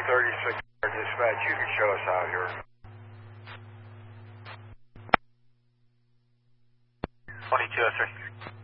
36 dispatch, you can show us out here. 2203.